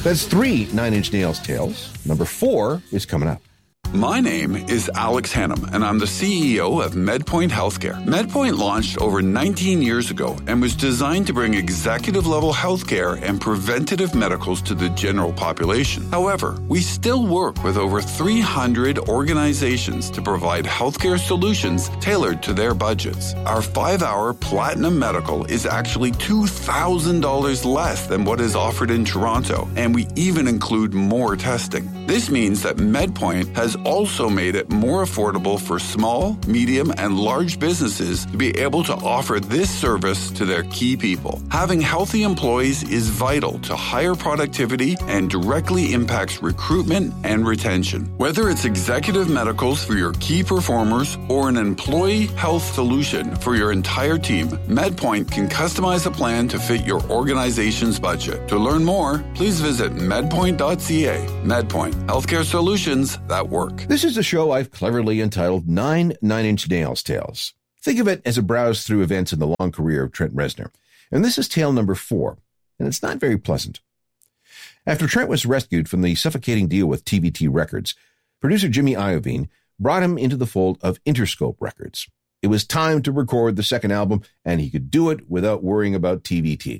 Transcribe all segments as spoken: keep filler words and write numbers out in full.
That's three Nine Inch Nails tales. Number four is coming up. My name is Alex Hannum, and I'm the C E O of MedPoint Healthcare. MedPoint launched over nineteen years ago and was designed to bring executive-level healthcare and preventative medicals to the general population. However, we still work with over three hundred organizations to provide healthcare solutions tailored to their budgets. Our five-hour Platinum Medical is actually two thousand dollars less than what is offered in Toronto, and we even include more testing. This means that MedPoint has also made it more affordable for small, medium, and large businesses to be able to offer this service to their key people. Having healthy employees is vital to higher productivity and directly impacts recruitment and retention. Whether it's executive medicals for your key performers or an employee health solution for your entire team, MedPoint can customize a plan to fit your organization's budget. To learn more, please visit medpoint dot c a. MedPoint, healthcare solutions that work. This is a show I've cleverly entitled Nine Nine Inch Nails Tales. Think of it as a browse through events in the long career of Trent Reznor. And this is tale number four, and it's not very pleasant. After Trent was rescued from the suffocating deal with T V T Records, producer Jimmy Iovine brought him into the fold of Interscope Records. It was time to record the second album, and he could do it without worrying about T V T.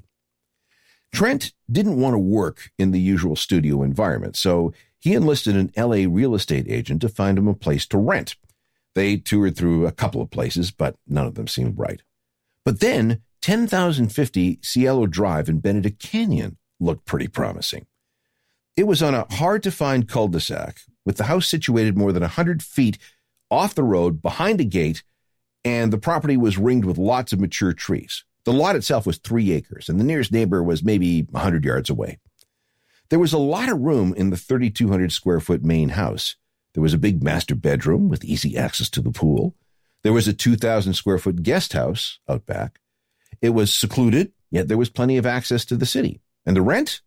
Trent didn't want to work in the usual studio environment, so he enlisted an L A real estate agent to find him a place to rent. They toured through a couple of places, but none of them seemed right. But then ten thousand fifty Cielo Drive in Benedict Canyon looked pretty promising. It was on a hard-to-find cul-de-sac, with the house situated more than one hundred feet off the road behind a gate, and the property was ringed with lots of mature trees. The lot itself was three acres, and the nearest neighbor was maybe one hundred yards away. There was a lot of room in the three thousand two hundred square foot main house. There was a big master bedroom with easy access to the pool. There was a two thousand square foot guest house out back. It was secluded, yet there was plenty of access to the city. And the rent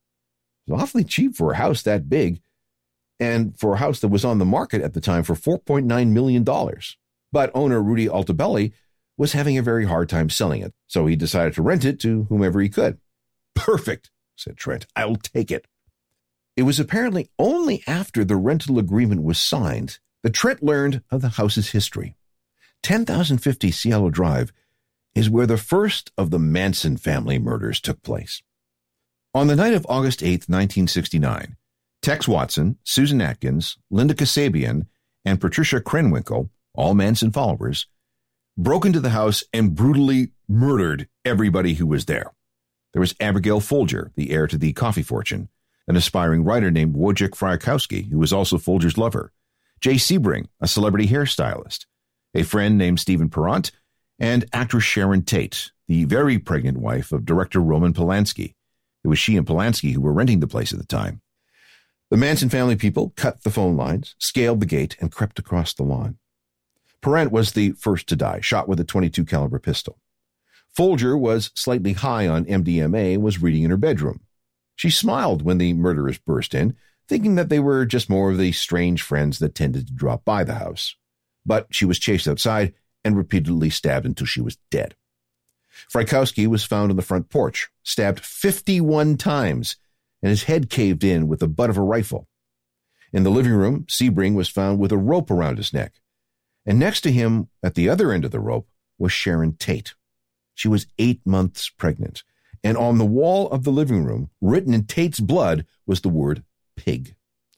was awfully cheap for a house that big, and for a house that was on the market at the time for four point nine million dollars. But owner Rudy Altabelli was having a very hard time selling it, so he decided to rent it to whomever he could. Perfect, said Trent. I'll take it. It was apparently only after the rental agreement was signed that Trent learned of the house's history. ten thousand fifty Cielo Drive is where the first of the Manson family murders took place. On the night of August eighth, nineteen sixty-nine, Tex Watson, Susan Atkins, Linda Kasabian, and Patricia Krenwinkel, all Manson followers, broke into the house and brutally murdered everybody who was there. There was Abigail Folger, the heir to the coffee fortune, an aspiring writer named Wojciech Frykowski, who was also Folger's lover, Jay Sebring, a celebrity hairstylist, a friend named Stephen Perrant, and actress Sharon Tate, the very pregnant wife of director Roman Polanski. It was she and Polanski who were renting the place at the time. The Manson family people cut the phone lines, scaled the gate, and crept across the lawn. Perrant was the first to die, shot with a twenty-two caliber pistol. Folger was slightly high on M D M A and was reading in her bedroom. She smiled when the murderers burst in, thinking that they were just more of the strange friends that tended to drop by the house. But she was chased outside and repeatedly stabbed until she was dead. Frykowski was found on the front porch, stabbed fifty-one times, and his head caved in with the butt of a rifle. In the living room, Sebring was found with a rope around his neck. And next to him, at the other end of the rope, was Sharon Tate. She was eight months pregnant, and on the wall of the living room, written in Tate's blood, was the word pig.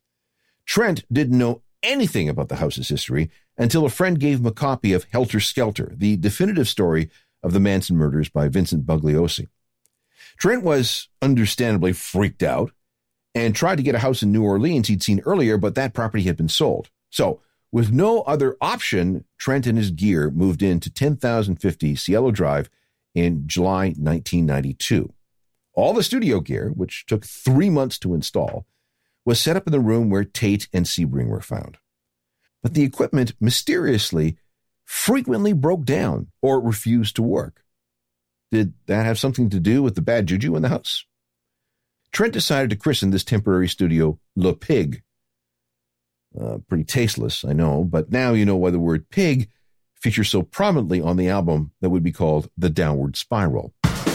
Trent didn't know anything about the house's history until a friend gave him a copy of Helter Skelter, the definitive story of the Manson murders by Vincent Bugliosi. Trent was understandably freaked out and tried to get a house in New Orleans he'd seen earlier, but that property had been sold. So, with no other option, Trent and his gear moved into ten thousand fifty Cielo Drive in July nineteen ninety-two. All the studio gear, which took three months to install, was set up in the room where Tate and Sebring were found. But the equipment mysteriously frequently broke down or refused to work. Did that have something to do with the bad juju in the house? Trent decided to christen this temporary studio Le Pig. Uh, pretty tasteless, I know, but now you know why the word pig features so prominently on the album that would be called The Downward Spiral.